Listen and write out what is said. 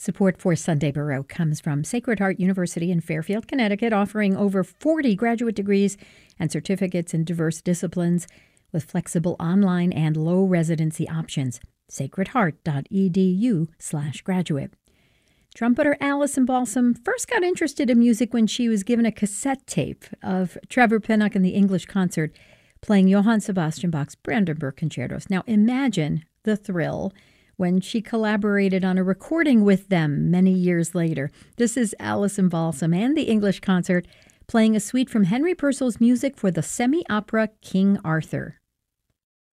Support for Sunday Baroque comes from Sacred Heart University in Fairfield, Connecticut, offering over 40 graduate degrees and certificates in diverse disciplines with flexible online and low residency options. sacredheart.edu/graduate. Trumpeter Alison Balsam first got interested in music when she was given a cassette tape of Trevor Pinnock and the English Concert playing Johann Sebastian Bach's Brandenburg Concertos. Now imagine the thrill when she collaborated on a recording with them many years later. This is Alison Balsam and the English Concert playing a suite from Henry Purcell's music for the semi-opera King Arthur.